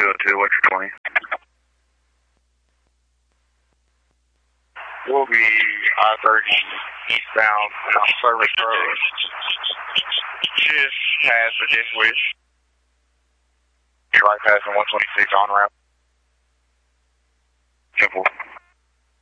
202, what's your 20? We'll be I-30 eastbound on Service Road. Just past the Ditch Witch. You're right past the 126 on ramp. Simple.